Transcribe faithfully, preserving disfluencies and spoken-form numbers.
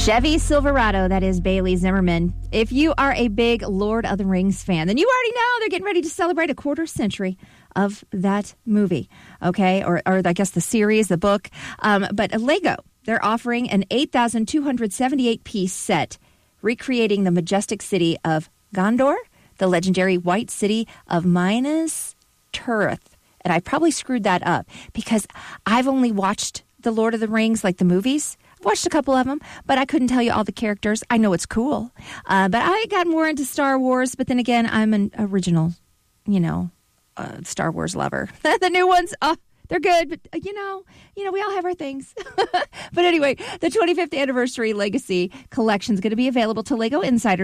Chevy Silverado, that is Bailey Zimmerman. If you are a big Lord of the Rings fan, then you already know they're getting ready to celebrate a quarter century of that movie, okay? Or, or I guess the series, the book. Um, but Lego, they're offering an eight thousand two hundred seventy-eight piece set recreating the majestic city of Gondor, the legendary White City of Minas Tirith. And I probably screwed that up because I've only watched the Lord of the Rings, like the movies. I've watched a couple of them, but I couldn't tell you all the characters. I know it's cool. Uh, but I got more into Star Wars, but then again, I'm an original, you know, uh, Star Wars lover. The new ones, uh, they're good, but, uh, you know, you know, we all have our things. But anyway, the twenty-fifth Anniversary Legacy Collection is going to be available to Lego Insider